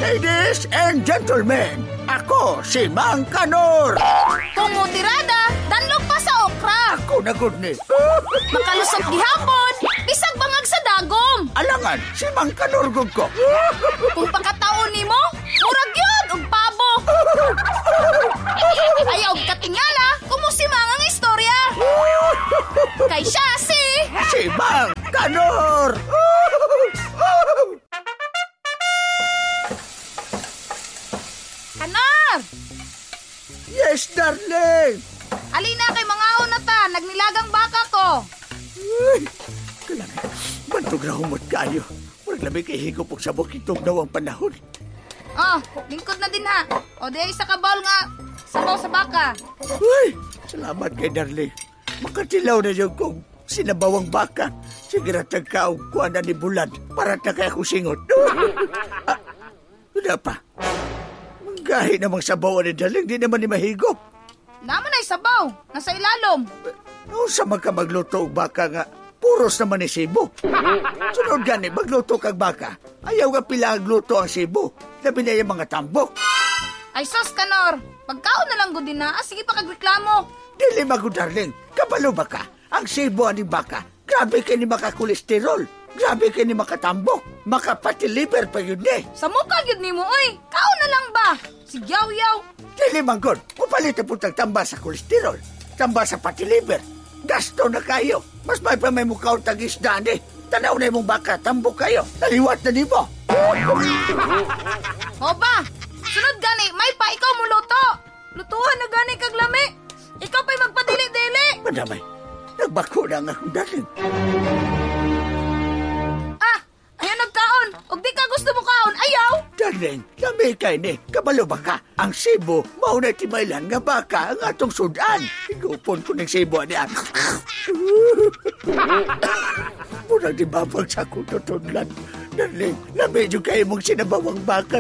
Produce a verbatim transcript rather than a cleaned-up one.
Ladies and gentlemen, ako si Mang Kanor. Kung mutirada, danlog pa sa okra. Ako na good ni. Makalusot gihapon, bisag bangag sa dagom. Alangan, si Mang Kanor gud ko. Kung pagkataon nimo, murag yun og pabo. Ayaw katingala, kumusimang ang istorya. Kay siya si... Si Mang Kanor. Kanor! Yes, darling. Alina kay mga na ta, nagnilagang baka ko. Uy, kailangan. Bantog na humot kayo. Huwag labig ihigop og sabok itong daw ang panahon. Oh, lingkod na din ha. O di ay sa kabal nga, sabaw sa baka. Uy, salamat kay darling. Makatilaw na yung kong sinabawang baka. Sige na tagkaog kuha na ni Bulan para na kaya ko singot. Ah, wala pa. Manggahi namang sabawan ni darling, di naman ni mahigop. Naman ay sabaw, nasa ilalom. Ano sa magka magluto og baka nga, puros naman ni Cebu. Sunod gani, magluto kag baka. Ayaw nga pila agluto ang Cebu. Labi na yung mga tambok. Ay sos, Kanor, pagkaon na lang gud din na, ah, sige pa kagreklamo. Dili mago darling, kabalo ba ka? Ang Cebu ani baka, grabe ka ni makakolesterol. Grabe ka ni makatambok. Makapatiliber pa yun eh. Sa mukha yun ni mo, oy, kaon na lang ba? Si Yaw-Yaw. Dili manggod, upalit na punta tamba sa kolesterol. Tamba sa patiliber. Gasto na kayo. Mas may pa may mukha o tag-isdaan eh. Tanaw na yung baka, tambok kayo. Naliwat na di mo. O ba, sunod gani, may pa ikaw mo luto. Lutuhan na gani kag lami. Ikaw pa'y magpadili-dili. Madamay, nagbako na nga akong daling. Ah, ayaw nagkaon. Og di ka gusto mo kaon, ayaw. Darling, lami kay ni. Kabalo ba ka? Ang Cebu, mauna timaylan nga baka ang atong sudan. Igupon ko ng Cebu niya. Murang di babag sa kututudlan. Darling, lami yung kayo mong sinabawang baka